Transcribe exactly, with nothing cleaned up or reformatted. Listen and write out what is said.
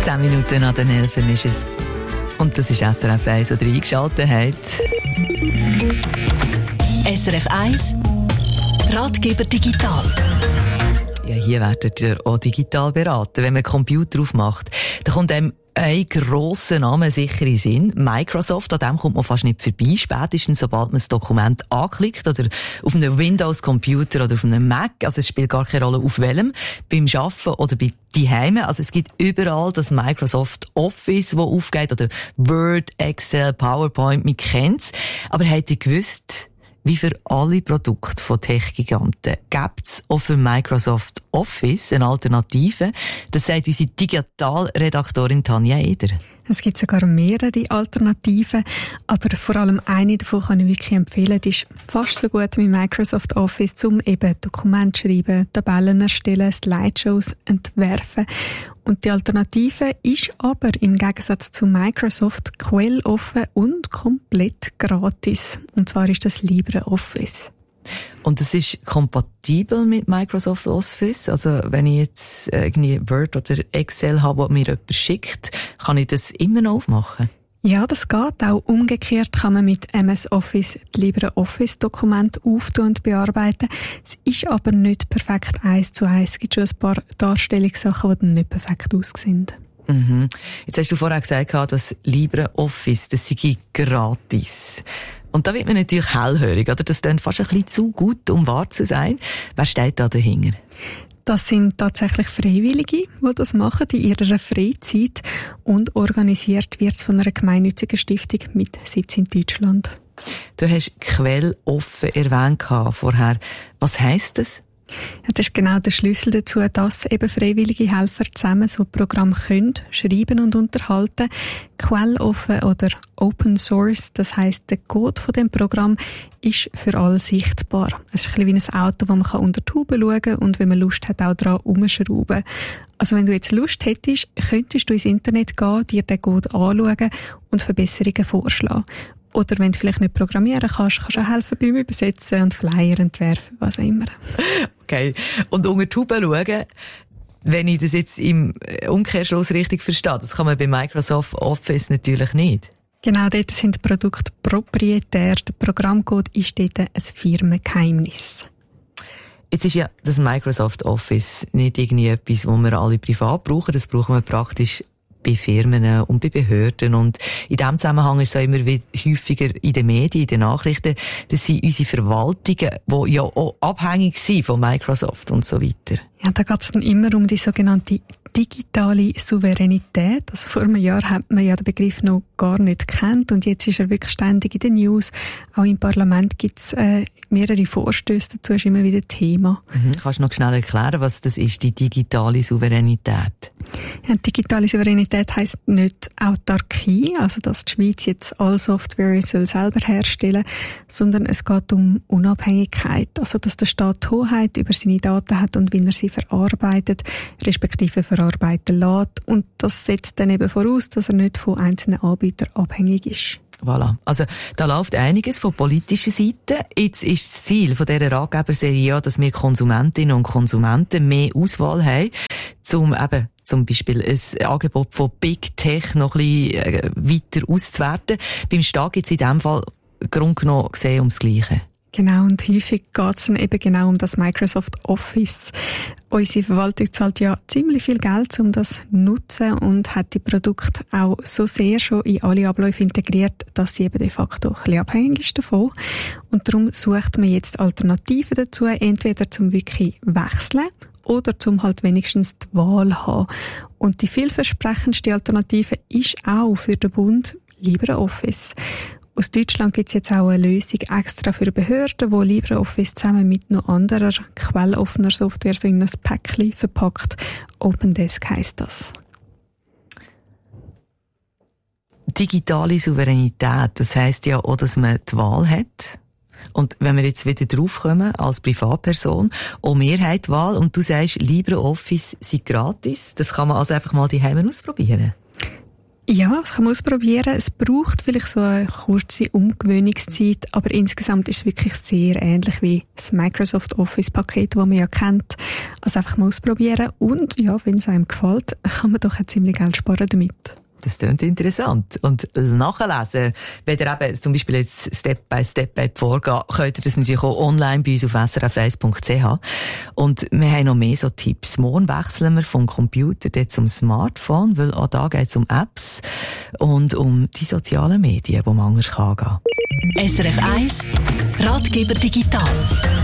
Zehn Minuten nach den Elfen ist es. Und das ist S R F eins, oder eingeschaltet hat. S R F eins Ratgeber digital. Ja, hier werdet ihr auch digital beraten. Wenn man einen Computer aufmacht, dann kommt einem ein grosser Name sicher in den Sinn. Microsoft, an dem kommt man fast nicht vorbei. Spätestens, sobald man das Dokument anklickt oder auf einem Windows-Computer oder auf einem Mac. Also es spielt gar keine Rolle, auf welchem. Beim Arbeiten oder bei daheim. Also es gibt überall das Microsoft Office, das aufgeht. Oder Word, Excel, PowerPoint, man kennt's. Aber habt ihr gewusst, wie für alle Produkte von Tech-Giganten gibt es auch für Microsoft Office eine Alternative? Das sagt unsere Digitalredaktorin Tanja Eder. Es gibt sogar mehrere Alternativen, aber vor allem eine davon kann ich wirklich empfehlen. Die ist fast so gut wie Microsoft Office, um eben Dokumente schreiben, Tabellen erstellen, Slideshows entwerfen. Und die Alternative ist aber im Gegensatz zu Microsoft quelloffen und komplett gratis. Und zwar ist das LibreOffice. Und es ist kompatibel mit Microsoft Office. Also wenn ich jetzt irgendwie Word oder Excel habe, das mir jemand schickt, kann ich das immer noch aufmachen? Ja, das geht. Auch umgekehrt kann man mit M S Office die LibreOffice-Dokumente auftun und bearbeiten. Es ist aber nicht perfekt eins zu eins. Es gibt schon ein paar Darstellungssachen, die dann nicht perfekt aussehen. Mhm. Jetzt hast du vorher gesagt, dass LibreOffice, das sei gratis. Und da wird man natürlich hellhörig, oder? Das klingt fast ein bisschen zu gut, um wahr zu sein. Wer steht da dahinter? Das sind tatsächlich Freiwillige, die das machen in ihrer Freizeit. Und organisiert wird es von einer gemeinnützigen Stiftung mit Sitz in Deutschland. Du hast quelloffen erwähnt vorher. Was heisst das? Ja, das ist genau der Schlüssel dazu, dass eben freiwillige Helfer zusammen so ein Programm können schreiben und unterhalten. Quelloffen oder Open Source, das heisst, der Code von dem Programm ist für alle sichtbar. Es ist ein bisschen wie ein Auto, wo man unter die Haube schauen kann und wenn man Lust hat, auch dran rumschrauben. Also wenn du jetzt Lust hättest, könntest du ins Internet gehen, dir den Code anschauen und Verbesserungen vorschlagen. Oder wenn du vielleicht nicht programmieren kannst, kannst du auch helfen beim Übersetzen und Flyer entwerfen, was auch immer. Okay. Und unter die Haube schauen, wenn ich das jetzt im Umkehrschluss richtig verstehe, das kann man bei Microsoft Office natürlich nicht. Genau, dort sind die Produkte proprietär. Der Programmcode ist dort ein Firmengeheimnis. Jetzt ist ja das Microsoft Office nicht irgendwie etwas, was wir alle privat brauchen. Das brauchen wir praktisch bei Firmen und bei Behörden. Und in diesem Zusammenhang ist es auch immer wieder häufiger in den Medien, in den Nachrichten, dass sind unsere Verwaltungen, die ja auch abhängig sind von Microsoft und so weiter. Ja, da geht es dann immer um die sogenannte digitale Souveränität. Also vor einem Jahr hat man ja den Begriff noch gar nicht gekannt und jetzt ist er wirklich ständig in den News. Auch im Parlament gibt es äh, mehrere Vorstöße dazu, ist immer wieder Thema. Mhm. Kannst du noch schnell erklären, was das ist, die digitale Souveränität? Ja, digitale Souveränität heisst nicht Autarkie, also dass die Schweiz jetzt alle Software soll selber herstellen, sondern es geht um Unabhängigkeit, also dass der Staat Hoheit über seine Daten hat und wie er sie verarbeitet, respektive verarbeiten lässt. Und das setzt dann eben voraus, dass er nicht von einzelnen Anbietern abhängig ist. Voilà. Also, da läuft einiges von politischer Seite. Jetzt ist das Ziel von dieser Ratgeberserie ja, dass wir Konsumentinnen und Konsumenten mehr Auswahl haben, um eben zum Beispiel ein Angebot von Big Tech noch ein bisschen äh, weiter auszuwerten. Beim Staat geht es in diesem Fall Grund genommen gesehen ums Gleiche. Genau, und häufig geht es dann eben genau um das Microsoft Office. Unsere Verwaltung zahlt ja ziemlich viel Geld, um das zu nutzen und hat die Produkte auch so sehr schon in alle Abläufe integriert, dass sie eben de facto ein bisschen abhängig ist davon. Und darum sucht man jetzt Alternativen dazu, entweder zum wirklich wechseln oder zum halt wenigstens die Wahl haben. Und die vielversprechendste Alternative ist auch für den Bund LibreOffice. Aus Deutschland gibt es jetzt auch eine Lösung extra für Behörden, wo LibreOffice zusammen mit noch anderer quelloffener Software so in ein Päckchen verpackt. OpenDesk heisst das. Digitale Souveränität, das heisst ja auch, dass man die Wahl hat. Und wenn wir jetzt wieder draufkommen, als Privatperson, auch wir haben die Wahl und du sagst, LibreOffice sei gratis, das kann man also einfach mal daheim ausprobieren. Ja, das kann man ausprobieren. Es braucht vielleicht so eine kurze Umgewöhnungszeit, aber insgesamt ist es wirklich sehr ähnlich wie das Microsoft Office-Paket, das man ja kennt. Also einfach mal ausprobieren und ja, wenn es einem gefällt, kann man doch auch ziemlich Geld sparen damit. Das klingt interessant. Und nachlesen, wenn ihr eben zum Beispiel jetzt Step by Step vorgeht, könnt ihr das natürlich auch online bei uns auf s r f eins punkt c h. Und wir haben noch mehr so Tipps. Morgen wechseln wir vom Computer dort zum Smartphone, weil auch da geht es um Apps und um die sozialen Medien, die man anders angehen kann. S R F eins Ratgeber digital.